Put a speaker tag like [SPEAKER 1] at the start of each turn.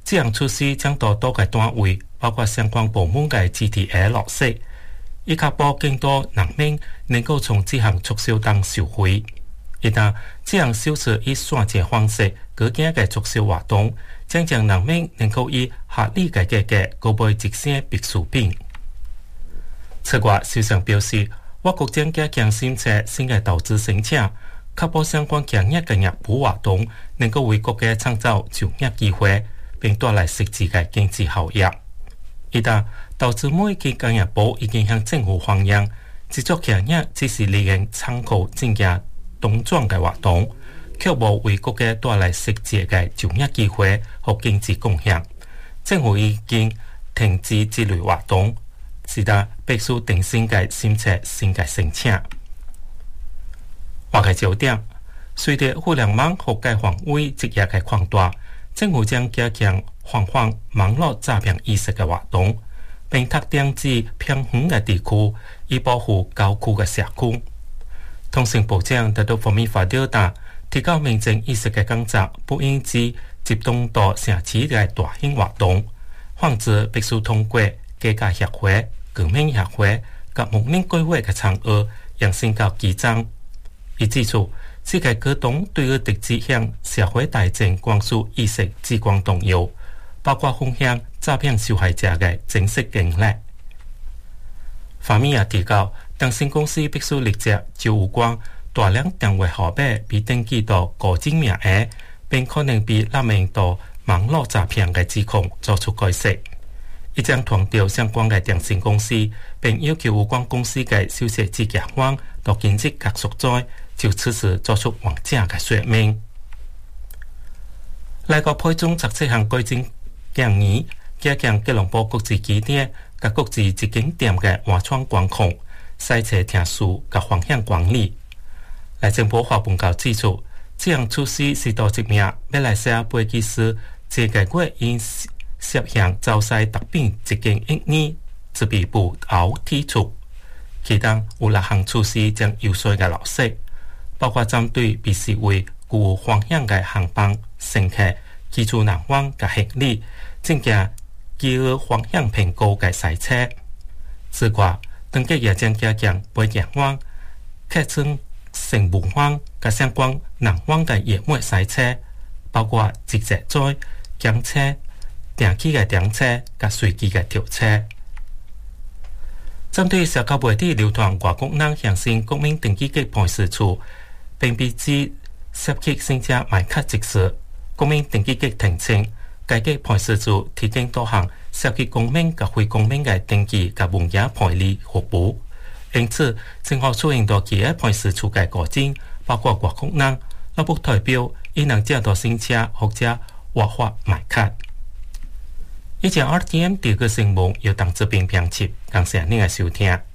[SPEAKER 1] 这项措施将到多个单位，包括相关部门的支持下落实，以确保更多人民能够从这项促销中受惠。一旦这样小吃以线上方式举行的促销活动，将让人民能够以合理的价格购买一些必需品。此外，首相表示，我国将加强审查新的投资申请，确保相关行业的业务活动能够为国家创造就业机会，并带来实质的经济效益。一旦投资每间工业部已经向政府反映，制作行业只是利用参考正价东转的活动，却无为国家带来实质的就业机会和经济贡献。政府已经停止这类活动，使得必须重新的审查新的申请。外界焦点，随着互联网和解放为职业的扩大，政府将加强防范网络诈骗意识的活动，并特定至偏远的地区，以保护郊区的社区。通讯部长得到方面发表达，提高民众意识的工作不应只集中到城市的大型活动，反之必须通过家家协会、居民协会及牧民规划的参与，延伸到基层。伊指出，这个举动对于直接向社会大众灌输意识至关重要，包括分享诈骗受害者的真实经历。方面也提到，电信公司必须立即就有关大量电话号码被登记到个人名额，并可能被纳入到网络诈骗的指控作出解释。伊将强调相关的电信公司，并要求有关公司的收视资格方到近日各所在就此事作出完整的说明。内阁批准17项改正建议，加强吉隆坡国际机场及国际入境店的安全管控、塞车停数及风险管理。内政部发文告指出，这项措施是到一名马来西亚飞机师这个月因涉嫌遭塞特别入境1年执被捕后提出，其中有6项措施将有序的落实，包括针对被视为具有风险的航班乘客居住难往及行李，正加基于风险评估的塞车。此外，当局也将加强飞机湾、客舱乘务湾及相关难往的业务塞车，包括直接载、检车、定期的停车及随机的调车。针对社交媒体流传外国人向新国民登记局办事处，并被指涉及申请买卡一事，国民登记局澄清，该局办事处提供多项涉及公民及非公民的登记及文件办理服务。因此，政府出现到其他办事处的个人，包括外国人，若不代表伊能借到新车或者合法买卡。以前 RTM 第二个新闻由党这边编辑，感谢您的收听。